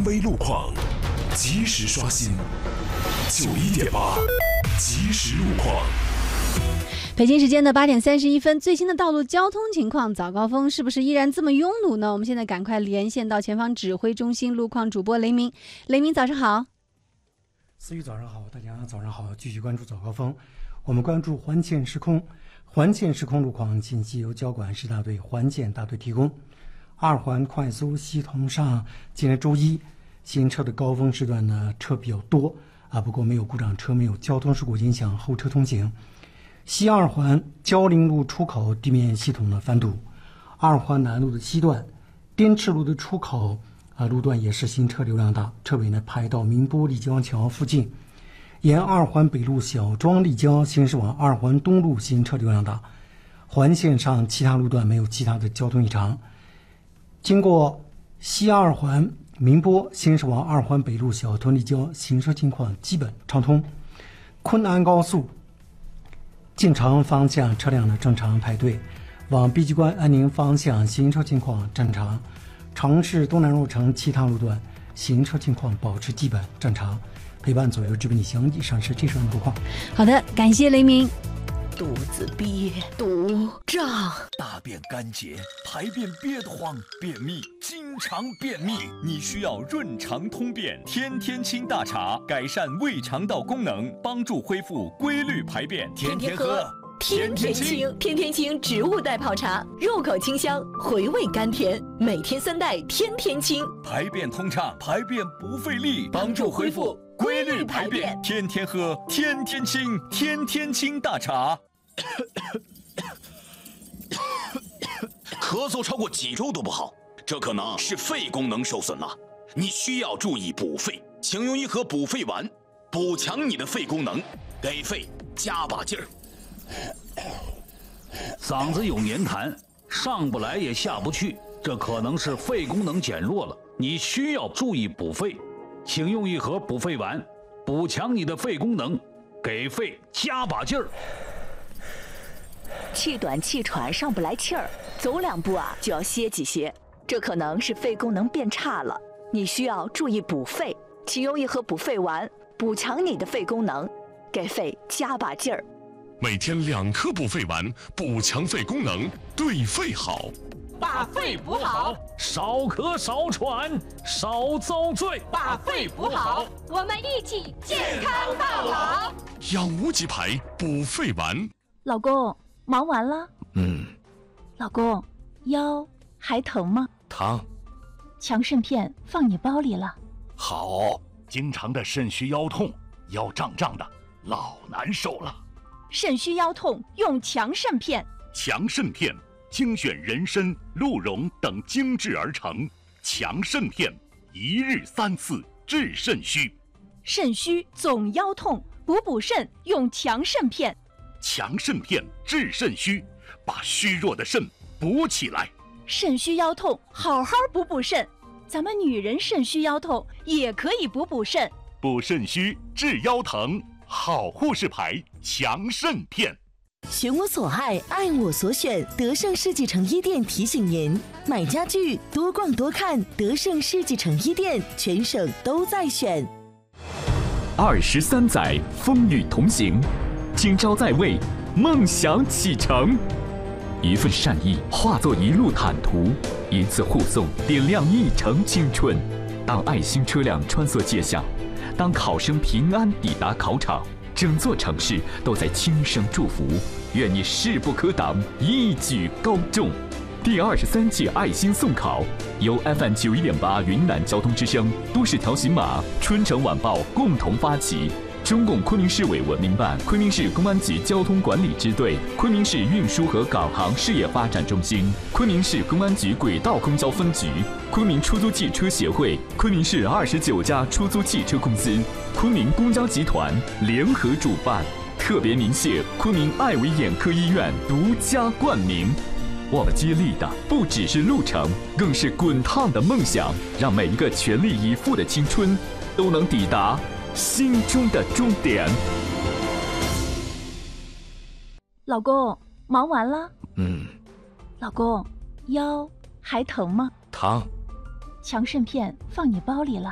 维路况，及时刷新。91.8，即时路况。 北京时间的8点31分，最新的道路交通情况，早高峰是不是依然这么拥堵呢？我们现在赶快连线到前方指挥中心路况主播雷鸣。雷鸣，早上好。 思雨早上好，大家早上好，继续关注早高峰。我们关注环线时空路况信息由交管市大队环线大队提供。二环快速系统上，今天周一行车的高峰时段呢，车比较多不过没有故障车，没有交通事故影响后车通行。西二环焦陵路出口地面系统的翻堵，二环南路的西段滇池路的出口路段也是行车流量大，车尾呢排到宁波丽江桥附近。沿二环北路小庄丽江行驶往二环东路行车流量大，环线上其他路段没有其他的交通异常。经过西二环宁波行驶往二环北路小屯丽江行车情况基本畅通。昆安高速进城方向车辆的正常排队，往碧鸡关安宁方向行车情况正常。城市东南路程其他路段行车情况保持基本正常。陪伴左右直奔你乡，以上是这时的路况。 好的，感谢雷鸣。 肚子憋，肚胀， 大便干结，排便憋得慌，便秘，经常便秘，你需要润肠通便天天清大茶，改善胃肠道功能，帮助恢复规律排便。天天喝天天清，天天清植物代泡茶，入口清香，回味甘甜，每天3袋，天天清， 排便通畅，排便不费力，帮助恢复规律排便。天天喝天天清，天天清大茶。 咳嗽超过几周都不好，这可能是肺功能受损了，你需要注意补肺，请用一盒补肺丸，补强你的肺功能，给肺加把劲儿。 嗓子有黏痰，上不来也下不去，这可能是肺功能减弱了，你需要注意补肺，请用一盒补肺丸，补强你的肺功能，给肺加把劲儿。 气短气喘上不来气儿，走2步就要歇几歇，这可能是肺功能变差了，你需要注意补肺，请用一盒补肺丸，补强你的肺功能，给肺加把劲儿。 每天2颗补肺丸，补强肺功能，对肺好。 把肺补好， 少咳少喘少遭罪。 把肺补好，我们一起健康到老。 养无极牌补肺丸。 老公，忙完了？老公，腰还疼吗？ 疼。 强肾片放你包里了。 好，经常的肾虚腰痛，腰胀胀的，老难受了。 肾虚腰痛用强肾片。 强肾片精选人参、鹿茸等精制而成，强肾片1日3次治肾虚。 肾虚总腰痛，补肾用强肾片。 强肾片治肾虚，把虚弱的肾补起来。 肾虚腰痛好好补肾，咱们女人肾虚腰痛也可以补肾。 补肾虚治腰疼，好护士牌强肾片。 寻我所爱，爱我所选。德胜世纪城1店提醒您：买家具多逛多看，德胜世纪城1店全省都在选。 23载风雨同行，今朝在位，梦想启程。一份善意化作一路坦途，一次护送点亮一程青春。当爱心车辆穿梭街巷，当考生平安抵达考场，整座城市都在轻声祝福，愿你势不可挡，一举高中。第23届爱心送考由 FM 91.8云南交通之声、都市调频码、春城晚报共同发起，中共昆明市委文明办、昆明市公安局交通管理支队、昆明市运输和港航事业发展中心、昆明市公安局轨道公交分局、昆明出租汽车协会、昆明市29家出租汽车公司、昆明公交集团联合主办，特别鸣谢昆明爱维眼科医院独家冠名。我们接力的不只是路程，更是滚烫的梦想，让每一个全力以赴的青春都能抵达心中的终点。 老公，忙完了？老公，腰还疼吗？ 疼。 强肾片放你包里了。